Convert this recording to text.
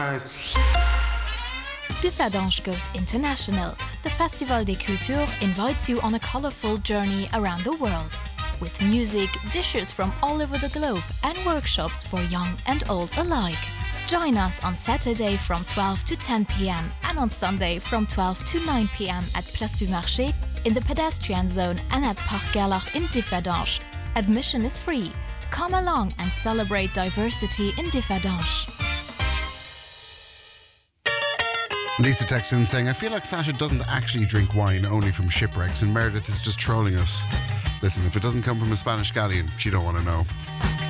Differdange goes international. The Festival des Cultures invites you on a colorful journey around the world. With music, dishes from all over the globe and workshops for young and old alike. Join us on Saturday from 12 to 10 p.m. and on Sunday from 12 to 9 p.m. at Place du Marché, in the pedestrian zone and at Parc Gerlach in Differdange. Admission is free. Come along and celebrate diversity in Differdange. Lisa texted in saying, I feel like Sasha doesn't actually drink wine, only from shipwrecks, and Meredith is just trolling us. Listen, if it doesn't come from a Spanish galleon, she don't want to know.